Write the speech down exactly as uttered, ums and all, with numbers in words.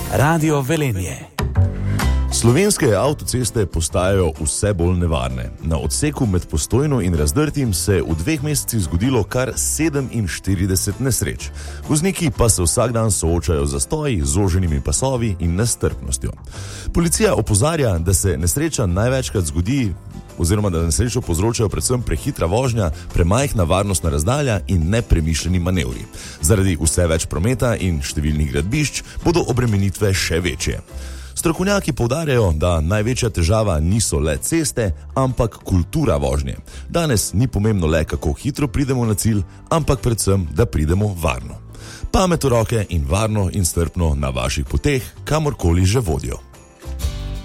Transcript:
Radio Velenje. Slovenske avtoceste postajajo vse bolj nevarne. Na odseku med Postojno in Razdrtim se je v dveh mesecih zgodilo kar sedeminštirideset nesreč. Vozniki pa se vsak dan soočajo z zastoji, zoženimi pasovi in nestrpnostjo. Policija opozarja, da se nesreča največkrat zgodi oziroma da nesrečo povzročajo predvsem prehitra vožnja, premajhna varnostna razdalja in nepremišljeni manevri. Zaradi vse več prometa in številnih gradbišč bodo obremenitve še večje. Strokovnjaki poudarjajo, da največja težava niso le ceste, ampak kultura vožnje. Danes ni pomembno le, kako hitro pridemo na cilj, ampak predvsem, da pridemo varno. Pamet v roke in varno in strpno na vaših poteh, kamorkoli že vodijo.